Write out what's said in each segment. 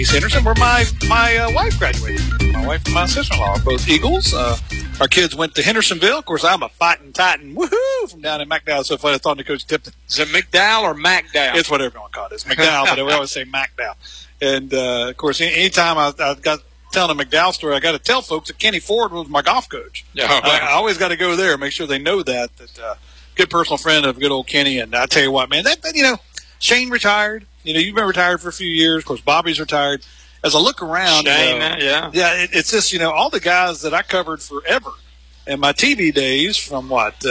East Henderson, where my wife graduated. My wife and my sister-in-law are both Eagles. Our kids went to Hendersonville. Of course, I'm a fighting Titan, woohoo, from down in McDowell. So funny, I thought to Coach Tipton. Is it McDowell or McDowell? It's what everyone called it. It's McDowell, but we always say McDowell. And, of course, anytime I got telling a McDowell story, I got to tell folks that Kenny Ford was my golf coach. Yeah, I always got to go there, make sure they know that good personal friend of good old Kenny. And I tell you what, man, that Shane retired. You've been retired for a few years. Of course, Bobby's retired. As I look around, it's just, all the guys that I covered forever in my TV days from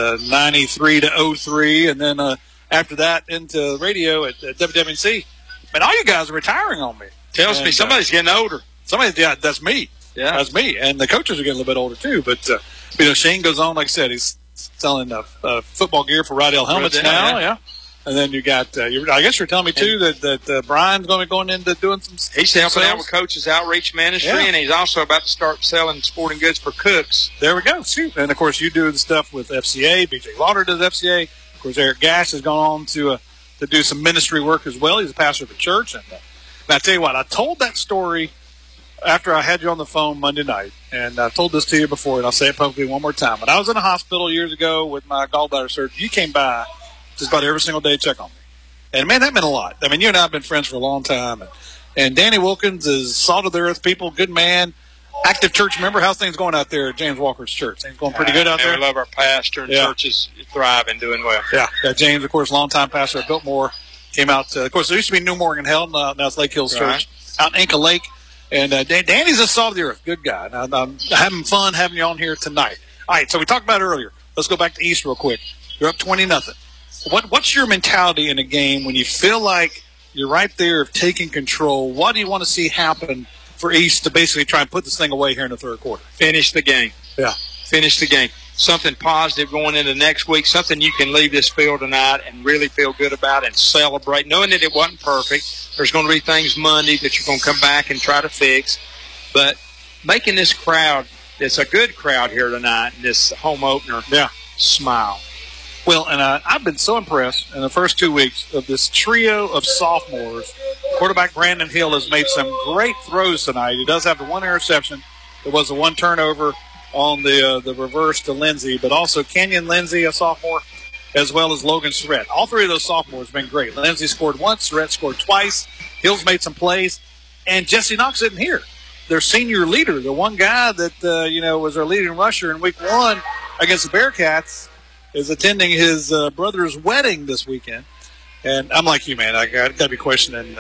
93 to 03, and then after that into radio at WWNC. Man, all you guys are retiring on me. Tells me somebody's getting older. That's me. Yeah. That's me. And the coaches are getting a little bit older too. But, Shane goes on, like I said, he's selling football gear for Rydell helmets now. Yeah. And then you got, I guess you're telling me, too, that Brian's going to be going into doing some He's helping out with Coaches Outreach Ministry, and he's also about to start selling sporting goods for cooks. There we go. Shoot. And, of course, you do the stuff with FCA. B.J. Lauder does FCA. Of course, Eric Gash has gone on to do some ministry work as well. He's a pastor of a church. And I tell you what, I told that story after I had you on the phone Monday night. And I told this to you before, and I'll say it publicly one more time. When I was in a hospital years ago with my gallbladder surgery, you came by just about every single day to check on me. And, man, that meant a lot. I mean, you and I have been friends for a long time. And Danny Wilkins is salt of the earth people, good man, active church member. How's things going out there at James Walker's church? Things going pretty good out there? We love our pastor, and church is thriving, doing well. Yeah. James, of course, longtime pastor at Biltmore, came out. Of course, there used to be New Morgan Hill. Now it's Lake Hills Church out in Inca Lake. And Danny's a salt of the earth, good guy. And I'm having fun having you on here tonight. All right, so we talked about it earlier. Let's go back to East real quick. You're up 20-0. What's your mentality in a game when you feel like you're right there of taking control? What do you want to see happen for East to basically try and put this thing away here in the third quarter? Finish the game. Yeah. Finish the game. Something positive going into next week, something you can leave this field tonight and really feel good about and celebrate, knowing that it wasn't perfect. There's going to be things Monday that you're going to come back and try to fix. But making this crowd, it's a good crowd here tonight, this home opener, smile. Well, and I've been so impressed in the first 2 weeks of this trio of sophomores. Quarterback Brandon Hill has made some great throws tonight. He does have the one interception. There was the one turnover on the reverse to Lindsey, but also Kenyon Lindsey, a sophomore, as well as Logan Surratt. All three of those sophomores have been great. Lindsey scored once, Surratt scored twice. Hill's made some plays, and Jesse Knox isn't here. Their senior leader, the one guy that was our leading rusher in week 1 against the Bearcats, is attending his brother's wedding this weekend. And I'm like you, man. I got to be questioning,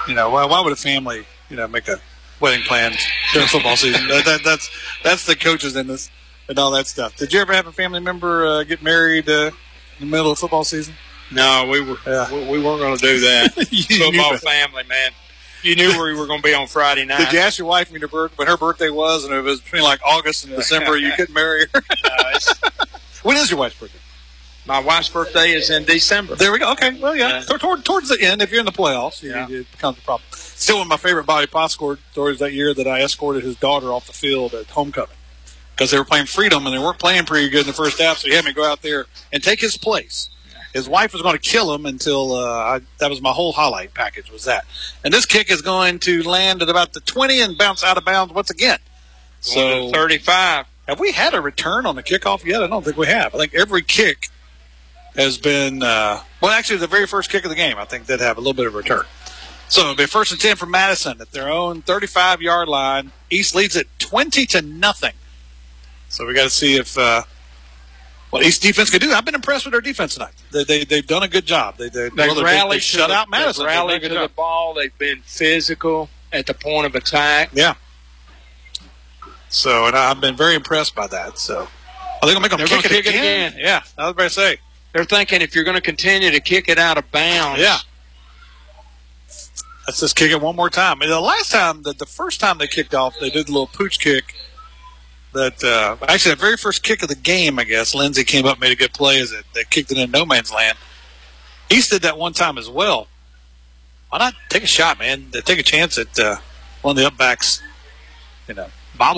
why would a family, make a wedding plan during football season? That's the coaches in this and all that stuff. Did you ever have a family member get married in the middle of football season? No, we weren't going to do that. Football family, man. You knew where you were going to be on Friday night. Did you ask your wife when her birthday was, and it was between like August and December, you couldn't marry her? When is your wife's birthday? My wife's birthday is in December. There we go. Okay. Well, yeah. Towards the end, if you're in the playoffs, it becomes a problem. Still, one of my favorite Bobby Potts stories that year that I escorted his daughter off the field at homecoming because they were playing Freedom and they weren't playing pretty good in the first half, so he had me go out there and take his place. His wife was going to kill him until that was my whole highlight package was that. And this kick is going to land at about the 20 and bounce out of bounds once again. So 35. Have we had a return on the kickoff yet? I don't think we have. I think every kick has been actually the very first kick of the game. I think they'd have a little bit of a return. So it'll be 1st and 10 for Madison at their own 35-yard line. East leads it 20-0. So we got to see if what East defense can do. I've been impressed with their defense tonight. They've done a good job. They shut out Madison. They rallied to the ball. They've been physical at the point of attack. Yeah. So, and I've been very impressed by that. So, are they going to make them kick it again? Yeah, I was about to say. They're thinking if you're going to continue to kick it out of bounds. Yeah. Let's just kick it one more time. And the first time they kicked off, they did the little pooch kick. That actually, the very first kick of the game, I guess, Lindsey came up and made a good play as they kicked it in no man's land. East did that one time as well. Why not take a shot, man? Take a chance at one of the upbacks,